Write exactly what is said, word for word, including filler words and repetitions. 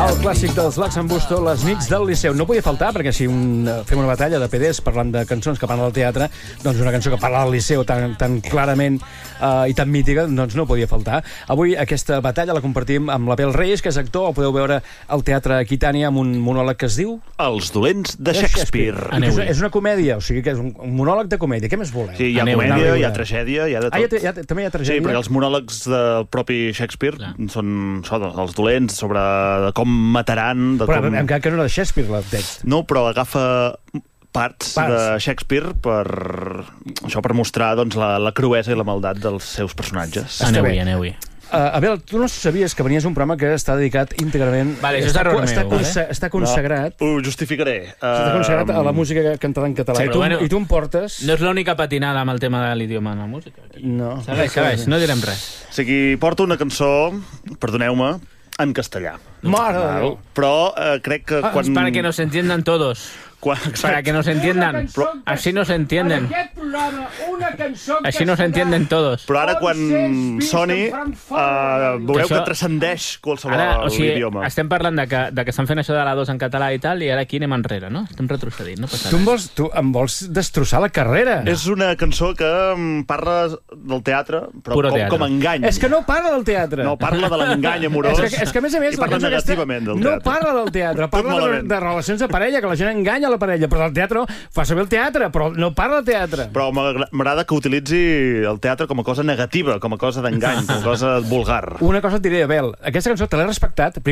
El clàssic dels Laxambusto, Les nits del Liceu. No podia faltar, perquè si un, fem una batalla de P Ds parlant de cançons que parlen del teatre, doncs una cançó que parla del Liceu tan, tan clarament uh, i tan mítica, doncs no podia faltar. Avui aquesta batalla la compartim amb l'Abel Reyes, que és actor. El podeu veure al Teatre Aquitània amb un monòleg que es diu... Els dolents de Shakespeare. És, és una comèdia, o sigui que és un, un monòleg de comèdia. Què més voleu? Sí, hi ha Aneu, comèdia, aneu, hi ha tragèdia, hi ha de tot. Ah, hi ha, hi ha, també hi ha tragèdia? Sí, perquè els monòlegs del propi Shakespeare Clar. són això, els dolents, sobre com mataran... De però com... encara que no era de Shakespeare, el text. No, però agafa parts, parts. de Shakespeare per, això, per mostrar doncs, la, la cruesa i la maldat dels seus personatges. Aneu-hi, aneu-hi. Uh, Abel, tu no sabies que venies a un programa que està dedicat íntegrament... Vale, això és error està, meu, consa vale? està consagrat... No, ho justificaré. Està consagrat a la música cantada en català. Sí, I, tu, bueno, I tu em portes... No és l'única patinada amb el tema de l'idioma en la música. No. Segueix, segueix, no direm res. O sigui, porto una cançó, perdoneu-me, en castellà. Mare de Déu. Però eh, crec que Ah, quan... para que nos entiendan todos. Quan... Para que nos entiendan. Así nos entienden. Així no s'entienden todos. Però ara, quan soni, uh, veureu que, això... que transcendeix qualsevol ara, o sigui, idioma. Estem parlant de que, de que estan fent això de la dos en català i tal, i ara aquí anem enrere, no? Estem retrocedint, no passa Tu em res. vols, tu em vols destrossar la carrera. No. És una cançó que parla del teatre, però Puro com, teatre. com a engany. És que no parla del teatre. No, parla de l'engany amorós. És que, és que a més a més, i parla la cançó negativament aquesta del no teatre. parla del teatre, parla de, de relacions de parella, que la gent enganya la parella, però del teatre fa saber el teatre, però no parla del teatre. Però m'agrada que utilitzi el teatre com a cosa negativa, com a cosa d'engany, com a cosa vulgar. Una cosa et diré, Abel, aquesta cançó te l'he respectat,